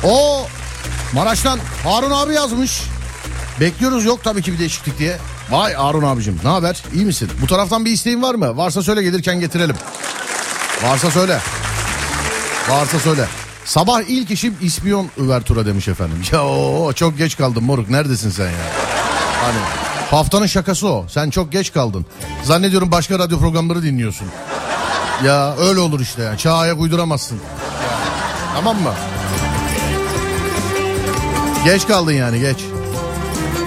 O Maraş'tan Harun abi yazmış. Bekliyoruz, yok tabii ki bir değişiklik diye. Vay Harun abicim, ne haber? İyi misin? Bu taraftan bir isteğin var mı? Varsa söyle, gelirken getirelim. Varsa söyle. Varsa söyle. Sabah ilk işim ispiyon üvertura demiş efendim. Ya çok geç kaldın moruk, neredesin sen ya? Hani haftanın şakası o. Sen çok geç kaldın. Zannediyorum başka radyo programları dinliyorsun. Ya öyle olur işte ya. Çağa ayak uyduramazsın. Tamam mı? Geç kaldın yani, geç.